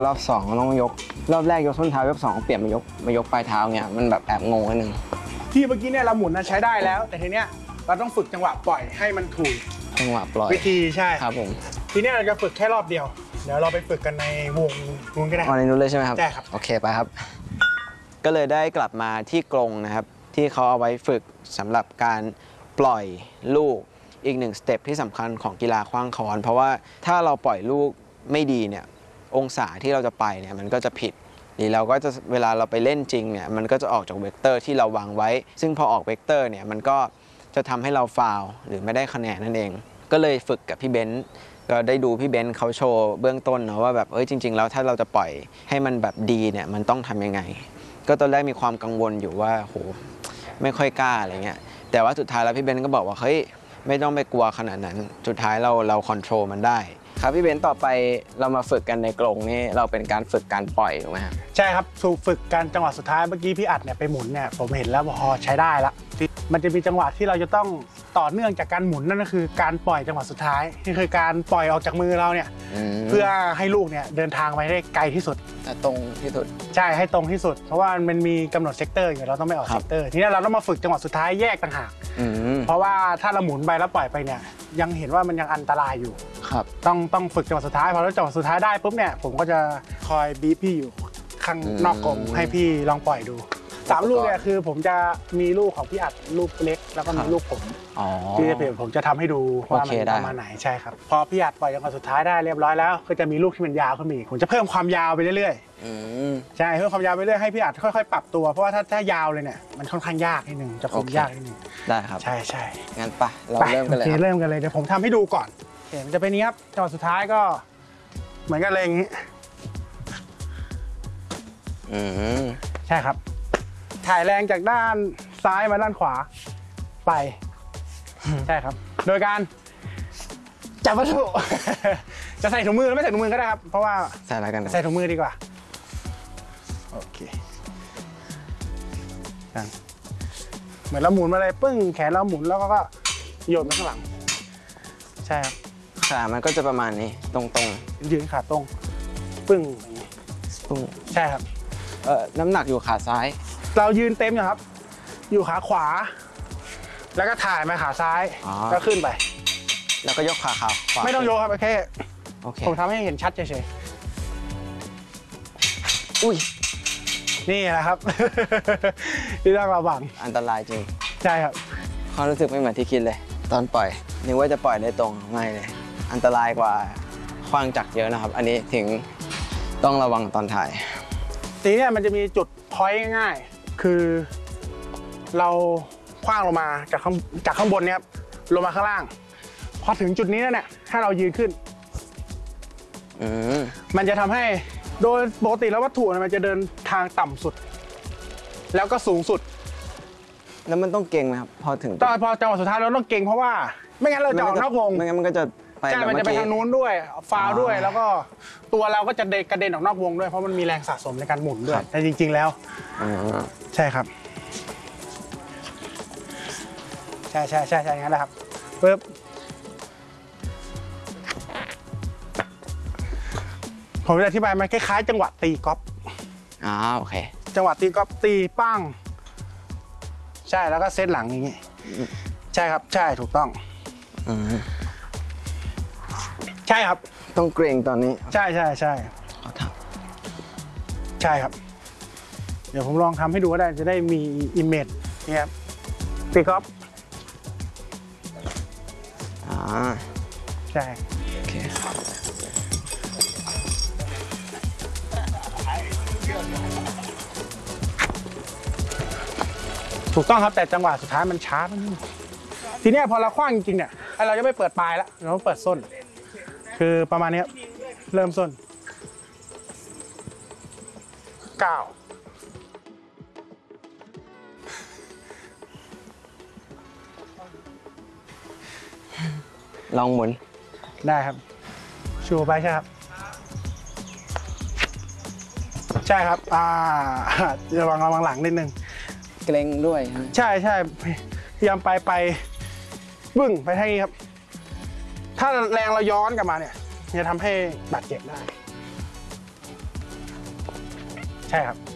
รอบ2ต้องยกรอบแรกยกส้นเท้ารอบ2เปลี่ยนมายกปลายเท้าเนี่ยมันแบบแอบงงนิดนึงที่เมื่อกี้เนี่ยเราหมุนใช้ได้แล้วแต่ทีเนี้ยเราต้องฝึกจังหวะปล่อยให้มันถูกจังหวะปล่อยวิธีใช่ครับผมทีนี้เราจะฝึกแค่รอบเดียวเดี๋ยวเราไปฝึกกันในวงนู้นก็ได้ในนู้นเลยใช่ไหมครับใช่ครับโอเคไปครับก็เลยได้กลับมาที่กรงนะครับที่เขาเอาไว้ฝึกสำหรับการปล่อยลูกอีก1สเต็ปที่สำคัญของกีฬาขว้างค้อนเพราะว่าถ้าเราปล่อยลูกไม่ดีเนี่ยองศาที่เราจะไปเนี่ยมันก็จะผิดหรือเราก็จะเวลาเราไปเล่นจริงเนี่ยมันก็จะออกจากเวกเตอร์ที่เราวางไว้ซึ่งพอออกเวกเตอร์เนี่ยมันก็จะทำให้เราฟาวล์หรือไม่ได้คะแนนนั่นเองก็เลยฝึกกับพี่เบนซ์ก็ได้ดูพี่เบนซ์เขาโชว์เบื้องต้นเนาะว่าแบบจริงๆแล้วถ้าเราจะปล่อยให้มันแบบดีเนี่ยมันต้องทำยังไงก็ตอนแรกมีความกังวลอยู่ว่าโหไม่ค่อยกล้าอะไรเงี้ยแต่ว่าสุดท้ายแล้วพี่เบนซ์ก็บอกว่าเฮ้ยไม่ต้องไปกลัวขนาดนั้นสุดท้ายเราคอนโทรลมันได้ครับพี่เบนซ์ต่อไปเรามาฝึกกันในกรงนี่เราเป็นการฝึกการปล่อยถูกไหมครับใช่ครับฝึกการจังหวะสุดท้ายเมื่อกี้พี่อัดเนี่ยไปหมุนเนี่ยผมเห็นแล้วพอใช้ได้แล้วมันจะมีจังหวะที่เราจะต้องต่อเนื่องจากการหมุนนั่นก็คือการปล่อยจังหวะสุดท้ายนี่คือการปล่อยออกจากมือเราเนี่ยเพื่อให้ลูกเนี่ยเดินทางไปได้ไกลที่สุดตรงที่สุดใช่ให้ตรงที่สุดเพราะว่ามันมีกำหนดเซกเตอร์อยู่เราต้องไม่ออกเซกเตอร์ทีนี้เราต้องมาฝึกจังหวะสุดท้ายแยกต่างหากเพราะว่าถ้าเราหมุนไปแล้วปล่อยไปเนี่ยยังเห็นว่ามันยังอันตรายอยู่ครับต้องฝึกจังหวะสุดท้ายพอเราจังหวะสุดท้ายได้ปุ๊บเนี่ยผมก็จะคอยบีบพี่อยู่ข้างนอกกรงให้พี่ลองปล่อยดู3ลูกเนี่ยคือผมจะมีลูกของพี่อัดลูกเล็กแล้วก็มีลูกผมที่ผมจะทำให้ดูว่ามันประมาณไหนใช่ครับพอพี่อัดปล่อยจังหวะสุดท้ายได้เรียบร้อยแล้วก็จะมีลูกที่มันยาวขึ้นมาอีกผมจะเพิ่มความยาวไปเรื่อยๆใช่เพิ่มความยาวไปเรื่อยให้พี่อัดค่อยๆปรับตัวเพราะว่าถ้ายาวเลยเนี่ยมันค่อนข้างยากนิดนึงจะคุมยากนิดนึงได้ครับใช่ใช่งั้นปะเราเริ่มกันเลยเริ่มกันเลยเดี๋ยวผมทำให้ดูก่อนมันจะเป็นนี้ครับจังหวะสุดท้ายก็เหมือนกันเลยอย่างนี้ใช่ครับถ่ายแรงจากด้านซ้ายมาด้านขวาไปใช่ครับโดยการจับวัตถุจะใส่ถุงมือหรือไม่ใส่ถุงมือก็ได้ครับเพราะว่าใส่อะไรกันใส่ถุงมือดีกว่าโอเคเหมือนเราหมุนมาเลยปึ้งแขนเราหมุนแล้วก็โยนไปข้างหลังใช่ครับขามันก็จะประมาณนี้ตรงยืนขาตรงปึ้งอย่างนี้ปึ้งใช่ครับน้ำหนักอยู่ขาซ้ายเรายืนเต็มอยู่ครับอยู่ขาขวาแล้วก็ถ่ายมาขาซ้ายก็ขึ้นไปแล้วก็ยกขาขวาไม่ต้องยกครับแค่โอเคผมทำให้เห็นชัดเฉยๆอุ้ยนี่แหละครับที่ต้องระวังอันตรายจริงใช่ครับความรู้สึกไม่เหมือนที่คิดเลยตอนปล่อยนึกว่าจะปล่อยได้ตรงไม่เลยอันตรายกว่าขว้างจักรเยอะนะครับอันนี้ถึงต้องระวังตอนถ่ายทีนี้มันจะมีจุดพอยต์ง่ายๆคือเราขว้างลงมาจากข้างบนเนี่ยลงมาข้างล่างพอถึงจุดนี้แล้วเนี่ยถ้าเรายืนขึ้นมันจะทำให้โดยปกติแล้ววัตถุมันจะเดินทางต่ำสุดแล้วก็สูงสุดแล้วมันต้องเก่งไหมครับพอถึงพอจังหวะสุดท้ายเราต้องเก่งเพราะว่าไม่งั้นเราจะออกนอกวงไม่งั้นมันก็จะใช่มันจะไปทางนู้นด้วยฟาวด้วยแล้วก็ตัวเราก็จะกระเด็นออกนอกวงด้วยเพราะมันมีแรงสะสมในการหมุนด้วยแต่จริงๆแล้วใช่ครับใช่อย่างนั้นแหละครับปึ๊บผมจะอธิบายมันคล้ายๆจังหวะตีกอล์ฟโอเคจังหวะตีกอล์ฟตีปั้งใช่แล้วก็เซตหลังอย่างงี้ใช่ครับใช่ถูกต้องใช่ครับต้องเกรงตอนนี้ใช่ใช่ครับเดี๋ยวผมลองทำให้ดูก็ได้จะได้มีอิมเมจนี่ครับตีกอล์ฟใช่โอเคถูกต้องครับแต่จังหวะสุดท้ายมันช้าไปนิดนึงทีนี้พอเราคว้างจริงๆเนี่ยเราจะไม่เปิดปลายแล้วเราเปิดส้นคือประมาณนี้เริ่มส้น9 ลองหมุนได้ครับชูไปใช่ครับใช่ครับระวังหลังนิดนึงเกรงด้วยใช่พยายามไปบึ้งไปทางนี้ครับถ้าแรงเราย้อนกลับมาเนี่ยจะทำให้บาดเจ็บได้ใช่ครับ